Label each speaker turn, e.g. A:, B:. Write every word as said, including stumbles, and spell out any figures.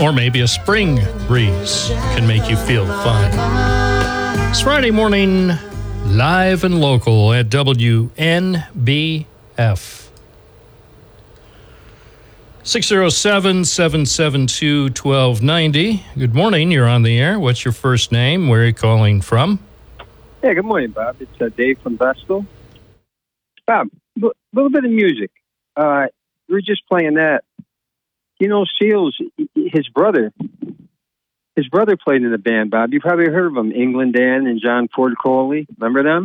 A: Or maybe a spring breeze can make you feel fine. It's Friday morning, live and local at W N B F. six oh seven, seven seven two, one two nine oh. Good morning, you're on the air. What's your first name? Where are you calling from?
B: Yeah, good morning, Bob. It's uh, Dave from Vestal. Bob, a l- little bit of music. Uh, we were just playing that. You know, Seals, his brother, his brother played in the band, Bob. You probably heard of him, England Dan and John Ford Coley. Remember them?